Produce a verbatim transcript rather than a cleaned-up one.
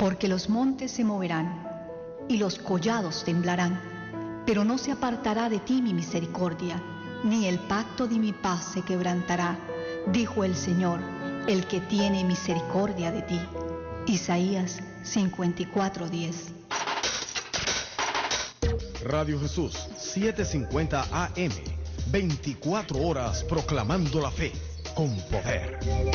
Porque los montes se moverán y los collados temblarán, pero no se apartará de ti mi misericordia, ni el pacto de mi paz se quebrantará, dijo el Señor, el que tiene misericordia de ti. Isaías cincuenta y cuatro, diez. Radio Jesús setecientos cincuenta A M, veinticuatro horas proclamando la fe con poder.